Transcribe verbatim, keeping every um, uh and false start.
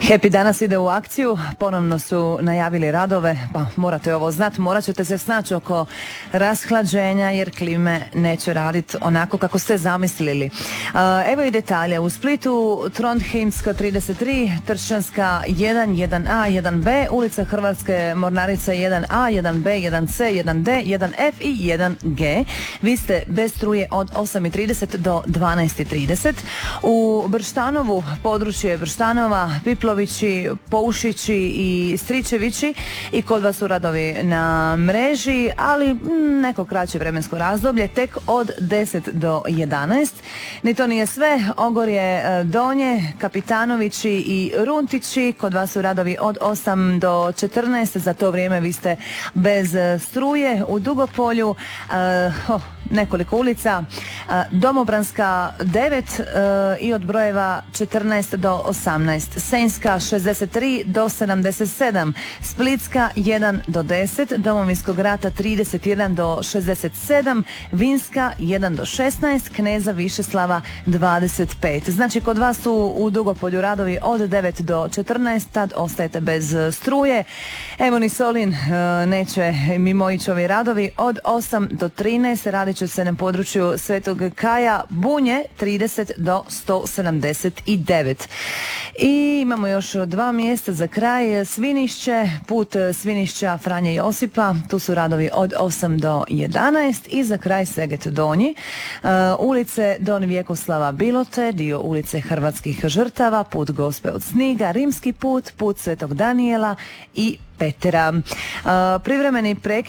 Happy danas ide u akciju, ponovno su najavili radove, pa morate ovo znati, morat ćete se snaći oko rashlađenja jer klime neće raditi onako kako ste zamislili. Evo i detalje, u Splitu Trondheimska trideset tri, Tršćanska jedan, jedan a, jedan be, ulica Hrvatske Mornarice jedan a, jedan be, jedan ce, jedan de, jedan ef i jedan ge. Vi ste bez struje od osam i trideset do dvanaest i trideset. U Brštanovu, područje Brštanova, Piplovići, Poušići i Stričevići, i kod vas su radovi na mreži, ali neko kraće vremensko razdoblje, tek od deset do jedanaest. Ni to nije sve, Ogorje Donje, Kapitanovići i Runtići, kod vas su radovi od osam do četrnaest, za to vrijeme vi ste bez struje. U Dugopolju uh, oh, nekoliko ulica, Domobranska devet i od brojeva četrnaest do osamnaest, Senjska šezdeset tri do sedamdeset sedam, Splitska jedan do deset, Domovinskog rata trideset jedan do šezdeset sedam, Vinska jedan do šesnaest, Kneza Višeslava dvadeset pet. Znači kod vas su u Dugopolju radovi od devet do četrnaest, tad ostajete bez struje. Evo ni Solin neće mimo ići ovi radovi, od osam do trinaest radit će se na području Svetog Kaja, Bunje trideset do sto sedamdeset devet. I imamo još dva mjesta za kraj, Svinišće, put Svinišća Franje Josipa, tu su radovi od osam do jedanaest, i za kraj Seget Donji, uh, ulice Don Vjekoslava Bilote, dio ulice Hrvatskih žrtava, put Gospe od Sniga, Rimski put, put Svetog Danijela i Petera. Uh, privremeni prekid